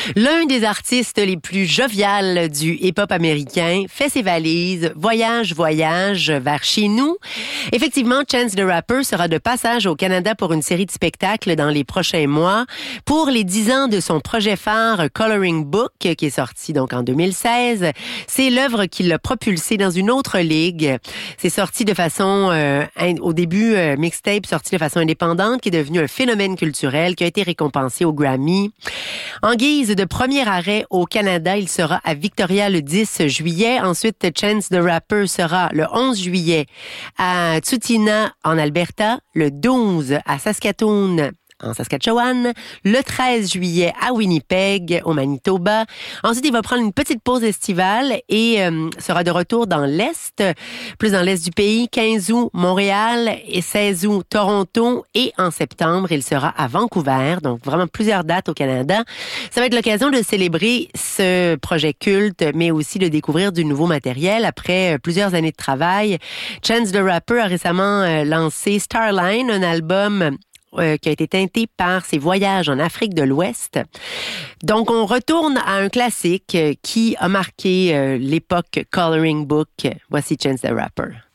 L'un des artistes les plus joviales du hip-hop américain fait ses valises, voyage vers chez nous. Effectivement, Chance the Rapper sera de passage au Canada pour une série de spectacles dans les prochains mois. Pour les 10 ans de son projet phare Coloring Book, qui est sorti donc en 2016, c'est l'œuvre qui l'a propulsé dans une autre ligue. C'est sorti de façon, au début, mixtape sorti de façon indépendante, qui est devenu un phénomène culturel, qui a été récompensé au Grammy. En guise de premier arrêt au Canada, il sera à Victoria le 10 juillet. Ensuite, Chance the Rapper sera le 11 juillet à Tsutina en Alberta, le 12 à Saskatoon en Saskatchewan, le 13 juillet à Winnipeg, au Manitoba. Ensuite, il va prendre une petite pause estivale et sera de retour dans l'Est, plus dans l'Est du pays, 15 août, Montréal et 16 août, Toronto. Et en septembre, il sera à Vancouver, donc vraiment plusieurs dates au Canada. Ça va être l'occasion de célébrer ce projet culte, mais aussi de découvrir du nouveau matériel. Après plusieurs années de travail, Chance the Rapper a récemment lancé Starline, un album qui a été teinté par ses voyages en Afrique de l'Ouest. Donc, on retourne à un classique qui a marqué l'époque Coloring Book. Voici Chance the Rapper.